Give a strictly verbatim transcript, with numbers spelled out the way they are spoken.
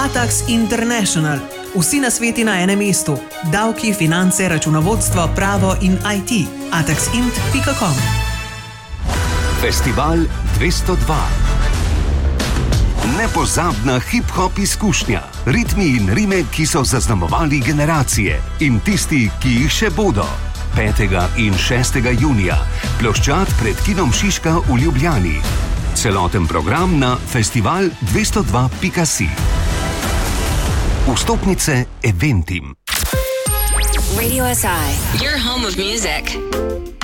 Atax International. Vsi nasveti na enem mestu. Davki, finance, računovodstvo, pravo in I T. atax int pika com. Festival dvesto dva. Nepozabna hip-hop izkušnja. Ritmi in rime, ki so zaznamovali generacije. In tisti, ki jih še bodo. petega in šestega junija. Ploščad pred kinom Šiška v Ljubljani. Celoten program na festival dvesto dva pika si. Vstopnice Eventim. Radio S I, your home of music.